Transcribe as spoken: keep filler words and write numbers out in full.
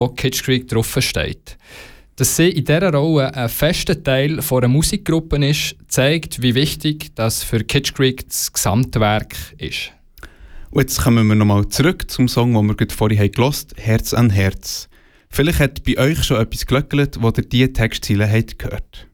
wo Kitsch Creek draufsteht. Dass sie in dieser Rolle ein fester Teil einer Musikgruppe ist, zeigt, wie wichtig das für Kitsch Creek das Gesamtwerk ist. Und jetzt kommen wir nochmal zurück zum Song, den wir gerade vorhin gehört haben, «Herz an Herz». Vielleicht hat bei euch schon etwas geglöckelt, wo ihr diese Textziele habt gehört.